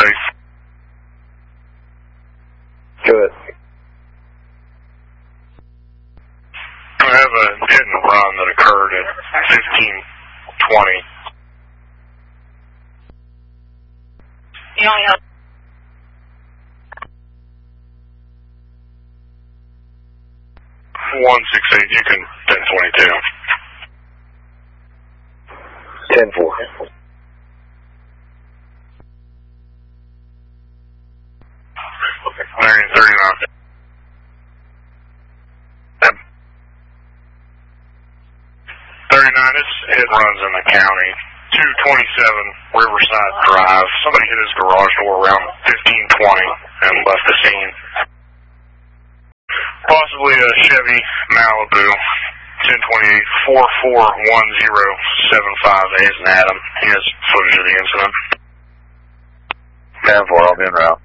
safe. Good. I have a hit and run that occurred at 15:20. You only have 168, you can 1022. 10-4. Marion 39. 39, this hit runs in the county. 227 Riverside Drive. Somebody hit his garage door around 15:20 and left the scene. Possibly a Chevy Malibu. 1028 441075 A as in Adam. He has footage of the incident. 10-4, I'll be en route.